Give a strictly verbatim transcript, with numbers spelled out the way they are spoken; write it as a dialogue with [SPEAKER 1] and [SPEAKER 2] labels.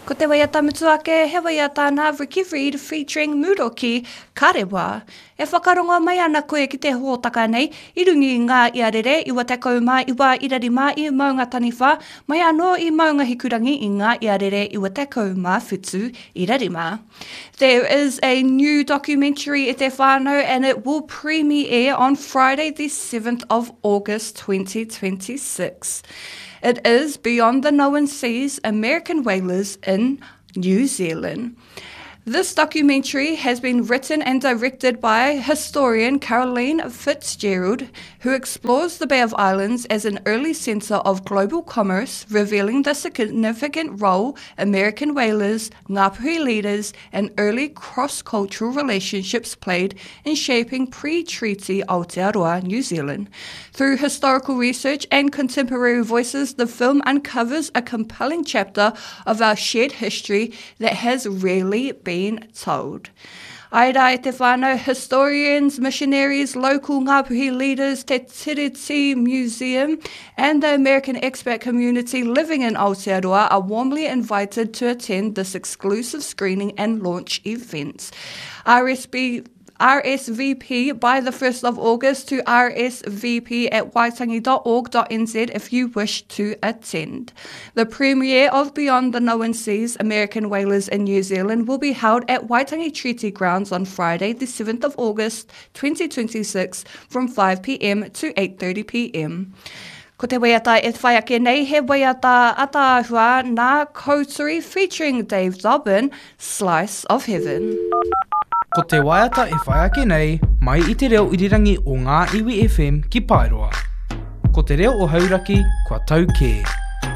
[SPEAKER 1] Ko te waiata mutuake, he waiata nā Ricky Reed featuring Muroki Karewa. E whakarongo mai ana koe ki te hōtaka nei, i rungi ngā iarere, iwa tekau mā, iwa irari mā, i maunga taniwha, mai anō i maunga hikurangi i ngā iarere, iwa tekau mā whitu irari mā. There is a new documentary e te whānau and it will premiere on Friday the seventh of August twenty twenty-six. It is Beyond the Known Seas, American Whalers in New Zealand. This documentary has been written and directed by historian Caroline Fitzgerald, who explores the Bay of Islands as an early centre of global commerce, revealing the significant role American whalers, Ngāpuhi leaders, and early cross-cultural relationships played in shaping pre-treaty Aotearoa, New Zealand. Through historical research and contemporary voices, the film uncovers a compelling chapter of our shared history that has rarely been been told. Aira e te whānau, historians, missionaries, local Ngāpuhi leaders, Te Tiriti Museum, and the American expat community living in Aotearoa are warmly invited to attend this exclusive screening and launch events. R S B R S V P by the first of August to R S V P at waitangi dot org dot n z if you wish to attend. The premiere of Beyond the Known Seas, American Whalers in New Zealand will be held at Waitangi Treaty Grounds on Friday the seventh of August twenty twenty-six from five p m to eight thirty p m Ko te waiata e whai ake nei, he waiata ataahua nā Koutori featuring Dave Dobbin, Slice of Heaven.
[SPEAKER 2] Ko te waiata e whai ake nei, mai i te reo irirangi o ngā iwi F M ki Paeroa. Ko te reo o Hauraki, kua tau kē.